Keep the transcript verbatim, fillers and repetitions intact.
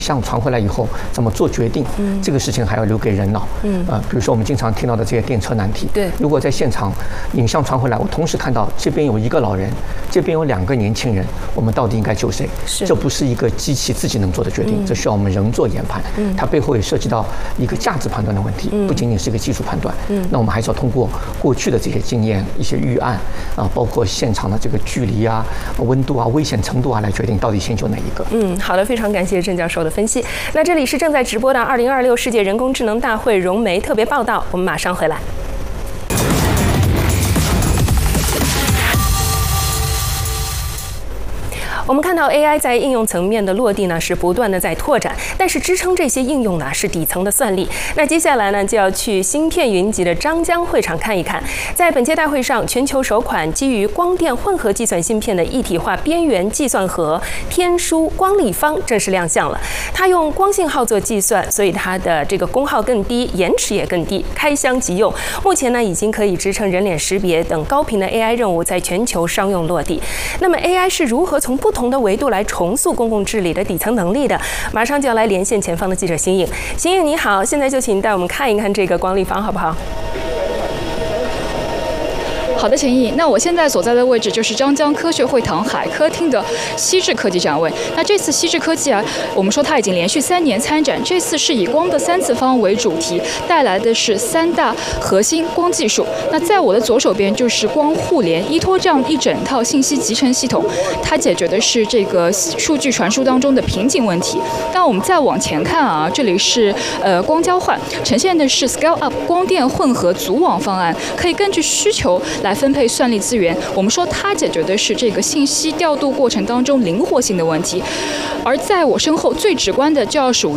像传回来以后怎么做决定，嗯，这个事情还要留给人脑，嗯，呃，比如说我们经常听到的这些电车难题， 对， 如果在现场影像传回来，我同时看到这边有一个老人，这边有两个年轻人，我们到底应该救谁？ 是， 这不是一个机器自己能做的决定，嗯、这需要我们人做研判，嗯，它背后也涉及到一个价值判断的问题，嗯、不仅仅是一个技术判断，嗯，那我们还是要通过过去的这些经验、一些预案啊，包括现场的这个距离啊、温度啊、危险程度啊，来决定到底先救哪一个。 嗯，好的，非常感谢郑教授的分析。那这里是正在直播的二零二六世界人工智能大会融媒特别报道，我们马上回来。我们看到 A I 在应用层面的落地呢，是不断的在拓展，但是支撑这些应用呢，是底层的算力。那接下来呢，就要去芯片云集的张江会场看一看。在本届大会上，全球首款基于光电混合计算芯片的一体化边缘计算盒天书光立方正式亮相了。它用光信号做计算，所以它的这个功耗更低，延迟也更低，开箱即用。目前呢，已经可以支撑人脸识别等高频的 A I 任务在全球商用落地。那么 A I 是如何从不同的维度来重塑公共治理的底层能力的？马上就要来连线前方的记者邢颖。邢颖你好，现在就请带我们看一看这个光立方好不好？ 好的，钱毅。那我现在所在的位置就是张江科学会堂海科厅的希智科技展位。那这次希智科技啊，我们说它已经连续三年参展，这次是以光的三次方为主题，带来的是三大核心光技术。那在我的左手边就是光互联，依托这样一整套信息集成系统，它解决的是这个数据传输当中的瓶颈问题。那我们再往前看啊，这里是呃光交换，呈现的是 Scale Up 光电混合组网方案，可以根据需求来分配算力资源。我们说它解决的是这个信息调度过程当中灵活性的问题。而在我身后最直观的就要数